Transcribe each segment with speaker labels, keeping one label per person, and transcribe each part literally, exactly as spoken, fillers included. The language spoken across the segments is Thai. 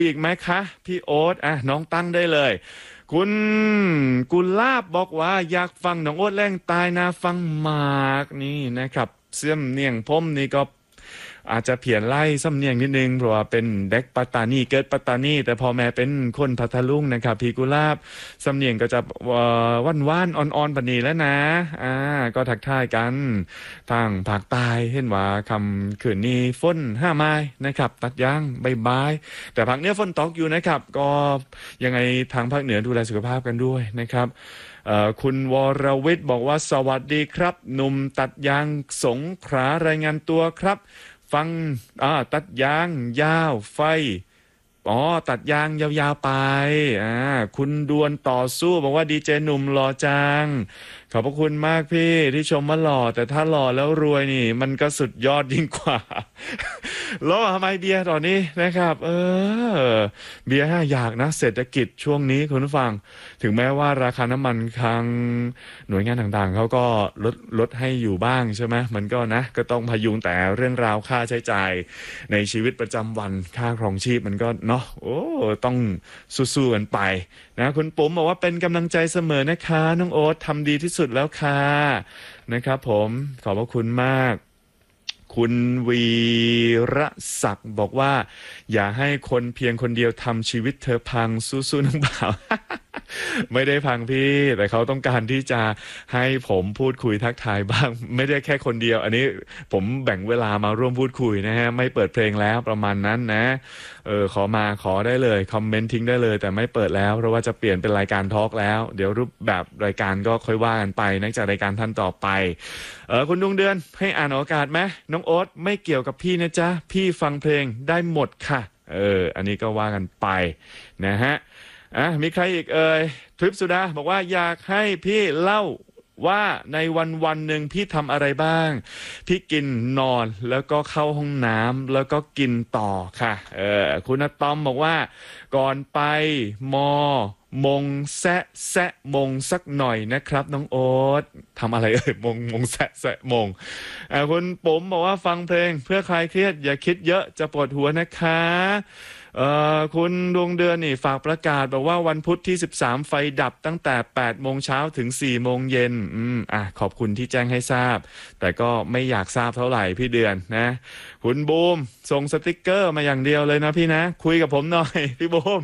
Speaker 1: อีกไหมคะพี่โอ๊ตอ่ะน้องตั้งได้เลยคุณกุลาบบอกว่าอยากฟังน้องโอ๊ตแรงตายนะฟังหมากนี่นะครับเสื่อมเนียงพมนี่ก็อาจจะเพี้ยนไล่สำเนียงนิดนึงเพราะว่าเป็นเด็กปัตตานีเกิดปัตตานีแต่พอแม่เป็นคนพัทลุงนะครับพี่กุลาบสำเนียงก็จะว่านว่านอ่อนๆปนีแล้วนะอ่าก็ทักทายกันทางภาคใต้เห็นว่าคำคืนนี้ฝนห้าไม้นะครับตัดย่างบายบายแต่ภาคเหนือฝนตกอยู่นะครับก็ยังไงทางภาคเหนือดูแลสุขภาพกันด้วยนะครับคุณวรวิทย์บอกว่าสวัสดีครับหนุ่มตัดยางสงขลารายงานตัวครับฟังอ่าตัดยางยาวไฟอ๋อตัดยางยาวๆไปอ่าคุณดวนต่อสู้บอกว่าดีเจหนุ่มหล่อจังขอบพระคุณมากพี่ที่ชมว่าหล่อแต่ถ้าหล่อแล้วรวยนี่มันก็สุดยอดยิ่งกว่าแล้วทำไมเบียร์ตอนนี้นะครับเออเบียร์อยากนะเศรษฐกิจช่วงนี้คุณผู้ฟังถึงแม้ว่าราคาน้ำมันทางหน่วยงานต่างๆเขาก็ลดลดให้อยู่บ้างใช่ไหมมันก็นะก็ต้องพยุงแต่เรื่องราวค่าใช้จ่ายในชีวิตประจำวันค่าครองชีพมันก็เนาะโอ้ต้องสู้ๆกันไปนะคุณปุ๋มบอกว่าเป็นกำลังใจเสมอนะคะน้องโอ๊ตทำดีที่สุดแล้วค่ะนะครับผมขอบพระคุณมากคุณวีระศักดิ์บอกว่าอย่าให้คนเพียงคนเดียวทำชีวิตเธอพังสู้ๆน้องบ่าว ไม่ได้พังพี่แต่เขาต้องการที่จะให้ผมพูดคุยทักทายบ้างไม่ได้แค่คนเดียวอันนี้ผมแบ่งเวลามาร่วมพูดคุยนะฮะไม่เปิดเพลงแล้วประมาณนั้นนะเออขอมาขอได้เลยคอมเมนต์ทิ้งได้เลยแต่ไม่เปิดแล้วเพราะว่าจะเปลี่ยนเป็นรายการทอล์กแล้วเดี๋ยวรูปแบบรายการก็ค่อยว่ากันไปนักจากรายการท่านต่อไปเออคุณดวงเดือนให้อ่านโอกาสไหมน้องโอ๊ตไม่เกี่ยวกับพี่นะจ๊ะพี่ฟังเพลงได้หมดค่ะเอออันนี้ก็ว่ากันไปนะฮะอ่ะมีใครอีกเอ่ยทริปสุดาบอกว่าอยากให้พี่เล่าว่าในวันวันหนึ่งพี่ทำอะไรบ้างพี่กินนอนแล้วก็เข้าห้องน้ำแล้วก็กินต่อค่ะเออคุณอะตอมบอกว่าก่อนไปมอมงแซะแซะมงสักหน่อยนะครับน้องโอ๊ตทำอะไรเอ่ยมงมงแซะแซะมงอ่าคุณปุ๋มบอกว่าฟังเพลงเพื่อคลายเครียดอย่าคิดเยอะจะปวดหัวนะคะเอ่อคุณดวงเดือนนี่ฝากประกาศบอกว่าวันพุธที่สิบสามไฟดับตั้งแต่แปดโมงเช้าถึงสี่โมงเย็นอืมอ่ะขอบคุณที่แจ้งให้ทราบแต่ก็ไม่อยากทราบเท่าไหร่พี่เดือนนะคุณบูมส่งสติกเกอร์มาอย่างเดียวเลยนะพี่นะคุยกับผมหน่อยพี่บูม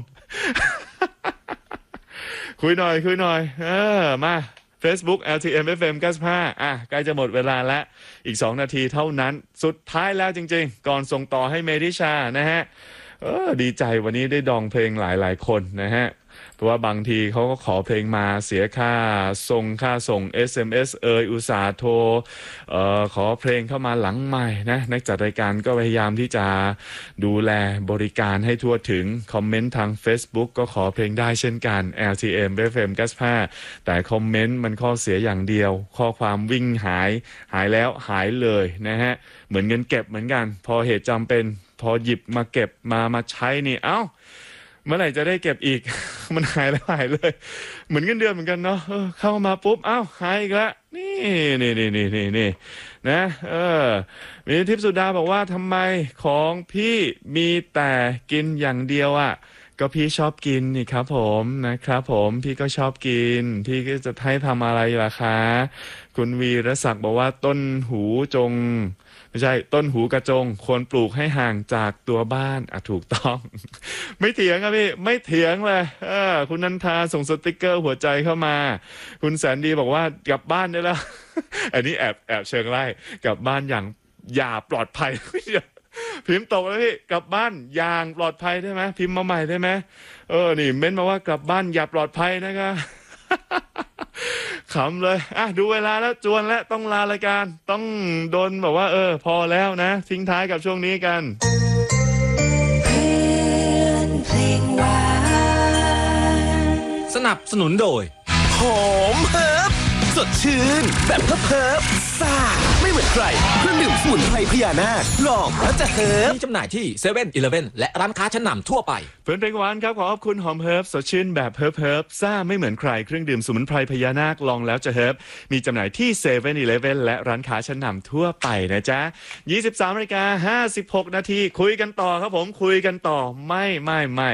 Speaker 1: คุยหน่อยคุยหน่อยเออมา Facebook แอล ที เอ็ม เอฟ เอ็ม เก้าสิบห้าอ่ะใกล้จะหมดเวลาแล้วอีกสองนาทีเท่านั้นสุดท้ายแล้วจริงๆก่อนส่งต่อให้เมดิชานะฮะเออดีใจวันนี้ได้ดองเพลงหลายๆคนนะฮะเพราะว่าบางทีเขาก็ขอเพลงมาเสียค่าส่งค่าส่ง เอส เอ็ม เอส เอยอุตสาห์โทรเอ่อขอเพลงเข้ามาหลังใหม่นะนักจัดรายการก็พยายามที่จะดูแลบริการให้ทั่วถึงคอมเมนต์ทาง Facebook ก็ขอเพลงได้เช่นกัน แอล ที เอ็ม เอฟ เอ็ม เก้าสิบห้าแต่คอมเมนต์มันข้อเสียอย่างเดียวข้อความวิ่งหายหายแล้วหายเลยนะฮะเหมือนเงินเก็บเหมือนกันพอเหตุจำเป็นพอหยิบมาเก็บมามาใช้นี่เอ้าเมื่อไหร่จะได้เก็บอีก มันหายแล้วหายเลยเหมือนเงินเดือนเหมือนกันเนาะเออเข้ามาปุ๊บเอ้าหายอีกแล้วนี่นี่นี่นี่นี่นี่นะเออมีทิพย์สุดาบอกว่าทำไมของพี่มีแต่กินอย่างเดียวอ่ะก็พี่ชอบกินนี่ครับผมนะครับผมพี่ก็ชอบกินพี่ก็จะให้ทำอะไรล่ะคะคุณวีรศักดิ์บอกว่าต้นหูจงไม่ใช่ต้นหูกระจงควรปลูกให้ห่างจากตัวบ้านอ่ะถูกต้อง ไม่เถียงครับพี่ไม่เถียงเลยเออคุณนันทาส่งสติกเกอร์หัวใจเข้ามาคุณแสนดีบอกว่ากลับบ้านได้แล้ว อันนี้แอบแอบเชิงไล่กลับบ้านอย่างอย่าปลอดภัย พิมพ์ตกแล้วพี่กลับบ้านอย่างปลอดภัยได้ไหมพิมพ์มาใหม่ได้ไหมเออนี่เม้นมาว่ากลับบ้านอย่าปลอดภัยนะครับ ขำเลยอ่ะดูเวลาแล้วจวนแล้วต้องลารายการต้องโดนแบบว่าเออพอแล้วนะทิ้งท้ายกับช่วงนี้กัน
Speaker 2: สนับสนุนโดยหอมเฮิร์บสดชื่นแบบเพิบๆซ่าไม่เหมือนใครเครื่องดื่มสมุนไพรพญานาคลองแล้วจะเฮิร์บมีจำหน่ายที่เซเว่นอีเลฟเว่นและร้านค้าชั้นนำทั่วไป
Speaker 1: เพื่อนเพลงหวานครับขอบคุณหอมเฮิร์บสดชื่นแบบเฮิร์บเฮิร์บซ่าไม่เหมือนใครเครื่องดื่มสมุนไพรพญานาคลองแล้วจะเฮิร์บมีจำหน่ายที่เซเว่นอีเลฟเว่นและร้านค้าชั้นนำทั่วไปนะจ๊ะยี่สิบสามนาฬิกาห้าสิบหกนาทีคุยกันต่อครับผมคุยกันต่อไม่ไม่ไม่